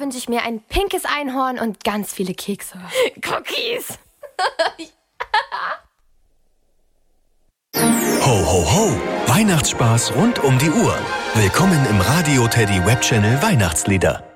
wünsche ich mir ein pinkes Einhorn und ganz viele Kekse. Cookies. Ho, ho, ho! Weihnachtsspaß rund um die Uhr. Willkommen im Radio Teddy Web Channel Weihnachtslieder.